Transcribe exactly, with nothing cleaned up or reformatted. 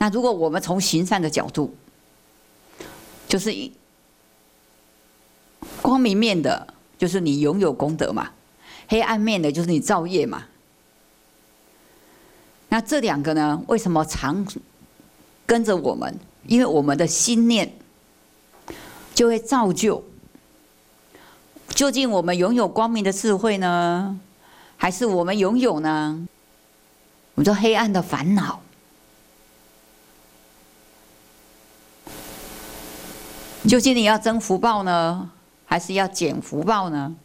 那如果我们从行善的角度，就是光明面的，就是你拥有功德嘛；黑暗面的，就是你造业嘛。那这两个呢，为什么常跟着我们？因为我们的心念就会造就，究竟我们拥有光明的智慧呢，还是我们拥有呢？我们说黑暗的烦恼。究竟你要增福报呢，还是要减福报呢？